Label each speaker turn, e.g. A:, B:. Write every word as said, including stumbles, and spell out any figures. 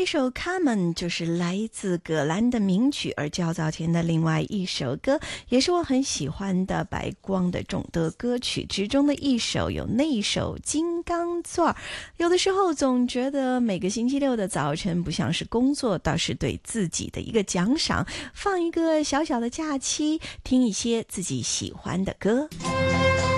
A: 一首《Carmen》就是来自葛兰的名曲，而较早前的另外一首歌也是我很喜欢的白光的众多歌曲之中的一首，有那一首《金刚钻》。有的时候总觉得每个星期六的早晨不像是工作，倒是对自己的一个奖赏，放一个小小的假期，听一些自己喜欢的歌。